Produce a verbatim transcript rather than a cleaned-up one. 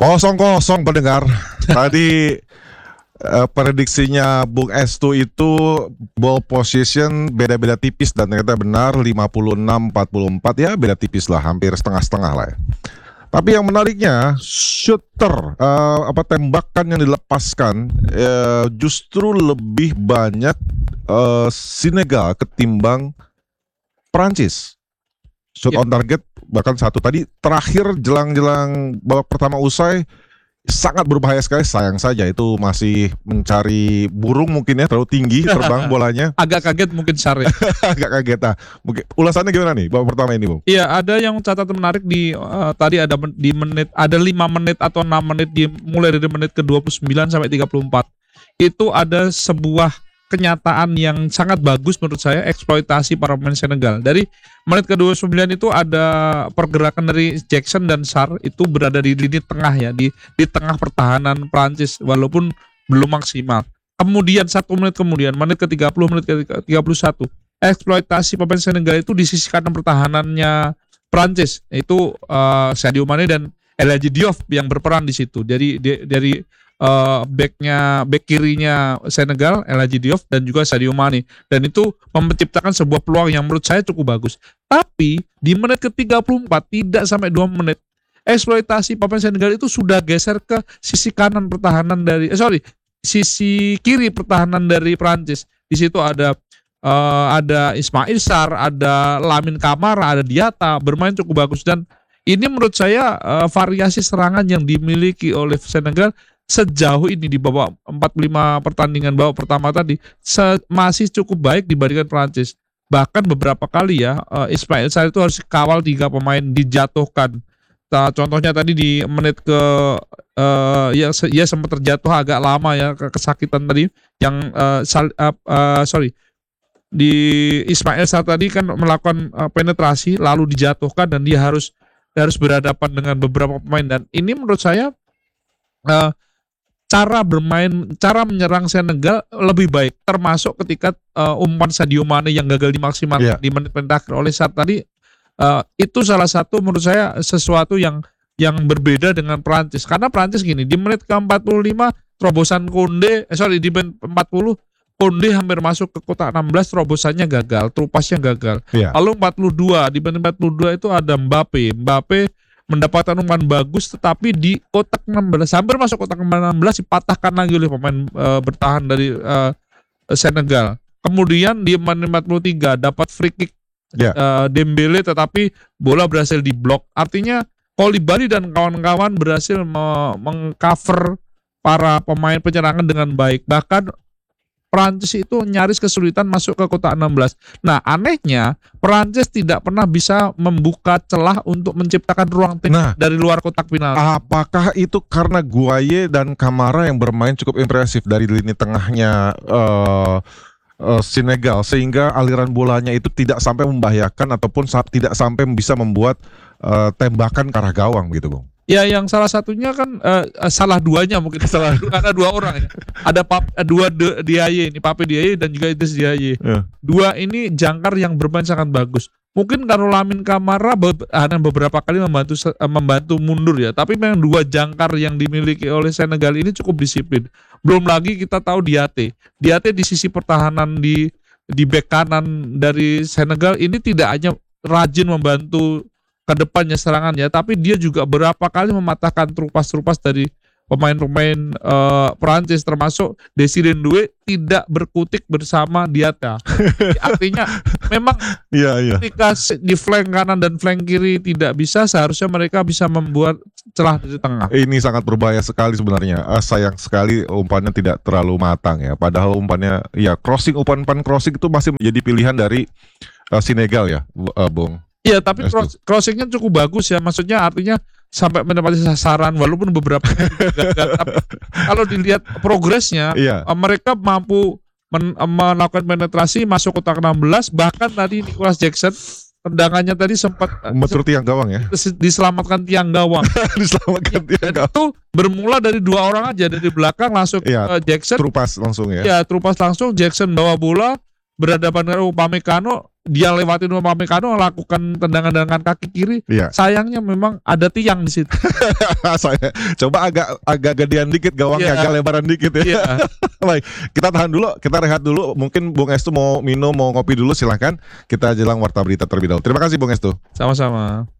Kosong kosong pendengar. Tadi uh, prediksinya Bung Estu itu ball position beda-beda tipis dan ternyata benar lima puluh enam empat puluh empat, ya beda tipis lah, hampir setengah-setengah lah ya. Tapi yang menariknya shooter uh, apa tembakan yang dilepaskan uh, justru lebih banyak uh, Senegal ketimbang Prancis. Shot yeah. on target bahkan satu tadi terakhir jelang-jelang babak pertama usai sangat berbahaya sekali. Sayang saja itu masih mencari burung mungkin ya, terlalu tinggi terbang bolanya. Agak kaget mungkin Syar ya. Agak kaget. Nah, mungkin ulasannya gimana nih babak pertama ini, Bung? Iya, ada yang catatan menarik di uh, tadi ada men- di menit ada lima menit atau enam menit di mulai dari menit ke dua puluh sembilan sampai tiga puluh empat. Itu ada sebuah kenyataan yang sangat bagus menurut saya, eksploitasi para pemain Senegal. Dari menit ke dua puluh sembilan itu ada pergerakan dari Jackson dan Sarr itu berada di lini tengah ya, di di tengah pertahanan Prancis walaupun belum maksimal. Kemudian satu menit kemudian menit ke tiga puluh, menit ke tiga puluh satu, eksploitasi pemain Senegal itu di sisi kanan pertahanannya Prancis, itu uh, Sadio Mane dan El Hadji Diouf yang berperan di situ. Dari di, dari Uh, backnya back kirinya Senegal El Hadji Diouf dan juga Sadio Mane, dan itu menciptakan sebuah peluang yang menurut saya cukup bagus. Tapi di menit ke tiga puluh empat, tidak sampai dua menit, eksploitasi pemain Senegal itu sudah geser ke sisi kanan pertahanan dari eh, sorry sisi kiri pertahanan dari Prancis. Di situ ada uh, ada Ismail Sarr, ada Lamine Camara, ada Diatta bermain cukup bagus, dan ini menurut saya uh, variasi serangan yang dimiliki oleh Senegal sejauh ini di babak empat puluh lima pertandingan babak pertama tadi se- masih cukup baik dibandingkan Prancis. Bahkan beberapa kali ya uh, Ismail Sarr itu harus kawal tiga pemain, dijatuhkan. Nah, contohnya tadi di menit ke uh, ya, ya sempat terjatuh agak lama ya, kesakitan tadi yang uh, sal- uh, uh, sorry di Ismail Sarr tadi kan melakukan uh, penetrasi lalu dijatuhkan dan dia harus harus berhadapan dengan beberapa pemain, dan ini menurut saya uh, cara bermain, cara menyerang Senegal lebih baik, termasuk ketika uh, umpan Sadio Mane yang gagal dimaksimalkan yeah. di menit-menit akhir oleh Sarr tadi. Uh, itu salah satu menurut saya sesuatu yang yang berbeda dengan Prancis, karena Prancis gini, di menit ke empat puluh lima terobosan Konde, eh, sorry di menit empat puluh Konde hampir masuk ke kotak enam belas, terobosannya gagal, trupasnya gagal. Yeah. Lalu empat puluh dua, di menit empat puluh dua itu ada Mbappe, Mbappe mendapatkan umpan bagus, tetapi di kotak enam belas, hampir masuk kotak enam belas, dipatahkan lagi oleh pemain uh, bertahan dari uh, Senegal. Kemudian di menit empat puluh tiga dapat free kick yeah. uh, Dembele, tetapi bola berhasil diblok. Artinya Koulibaly dan kawan-kawan berhasil me- mengcover para pemain penyerangan dengan baik. Bahkan Prancis itu nyaris kesulitan masuk ke kotak enam belas. Nah, anehnya Prancis tidak pernah bisa membuka celah untuk menciptakan ruang tengah nah, dari luar kotak penalti. Apakah itu karena Guaye dan Camara yang bermain cukup impresif dari lini tengahnya uh, uh, Senegal, sehingga aliran bolanya itu tidak sampai membahayakan ataupun sa- tidak sampai bisa membuat uh, tembakan ke arah gawang gitu, Bung? Ya, yang salah satunya kan uh, salah duanya mungkin salah karena dua orang ya. Ada pap, dua de, Diaye ini, Pape Diaye dan juga Idriss Diaye. Yeah. Dua ini jangkar yang bermain sangat bagus. Mungkin karena Lamine Camara be- hanya beberapa kali membantu membantu mundur ya, tapi memang dua jangkar yang dimiliki oleh Senegal ini cukup disiplin. Belum lagi kita tahu Diatte. Diatte di sisi pertahanan di di bek kanan dari Senegal ini tidak hanya rajin membantu ke depannya serangannya, tapi dia juga berapa kali mematahkan trupas-trupas dari pemain-pemain uh, Perancis, termasuk Desiré Doué tidak berkutik bersama Diatta. Artinya memang yeah, yeah. ketika di flank kanan dan flank kiri tidak bisa, seharusnya mereka bisa membuat celah dari tengah. Ini sangat berbahaya sekali sebenarnya. Uh, sayang sekali umpannya tidak terlalu matang ya. Padahal umpannya ya crossing, umpan-umpan crossing itu masih menjadi pilihan dari uh, Senegal ya, uh, Bung. Iya, tapi cross, crossingnya cukup bagus ya, maksudnya artinya sampai mendapati sasaran walaupun beberapa gagal. Tapi kalau dilihat progresnya, yeah. mereka mampu men- melakukan penetrasi masuk kotak enam belas, bahkan tadi Nicholas Jackson tendangannya tadi sempat membentur tiang gawang ya, diselamatkan tiang gawang. diselamatkan tiang gawang. Itu bermula dari dua orang aja, dari belakang langsung yeah. ke Jackson. Trupas langsung ya. Ya, trupas langsung, Jackson bawa bola, berhadapan dengan Upamecano, dia lewatin Upamecano, lakukan tendangan dengan kaki kiri. Iya. Sayangnya memang ada tiang di situ. Saya coba agak agak gedean dikit gawangnya, Iya. agak lebaran dikit ya. Iya. Baik, kita tahan dulu, kita rehat dulu. Mungkin Bung Estu mau minum, mau ngopi dulu, silahkan. Kita jelang warta berita terlebih dahulu. Terima kasih Bung Estu. Sama-sama.